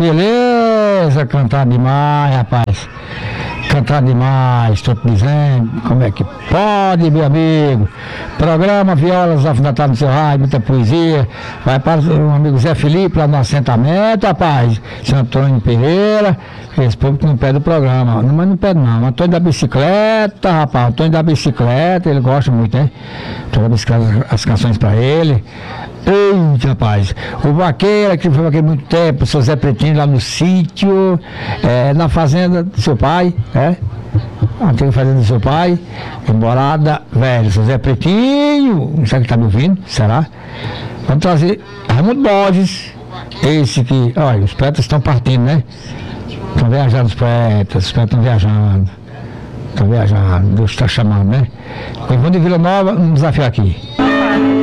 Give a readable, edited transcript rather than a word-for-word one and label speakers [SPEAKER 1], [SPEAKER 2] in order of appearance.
[SPEAKER 1] Beleza, cantar demais, rapaz. Cantar demais, estou te dizendo. Como é que pode, meu amigo? Programa Violas Alfinetadas no seu rádio, muita poesia. Vai para o amigo Zé Felipe, lá no assentamento, rapaz. Seu Antônio Pereira. Esse povo que não pede o programa. Não, mas não pede não. Antônio da bicicleta, rapaz. Antônio da bicicleta, ele gosta muito, né? Antônio da bicicleta, as canções para ele. Eita, rapaz, o vaqueiro, que foi vaqueiro há muito tempo, o seu Zé Pretinho lá no sítio, na fazenda do seu pai, a antiga fazenda do seu pai, em Morada Velha, seu Zé Pretinho, não sei que está me ouvindo, será? Vamos trazer Raimundo Borges, esse que, olha, os poetas estão partindo, né? Estão viajando os poetas estão viajando, Deus está chamando, né? O Ivone de Vila Nova, um desafio aqui.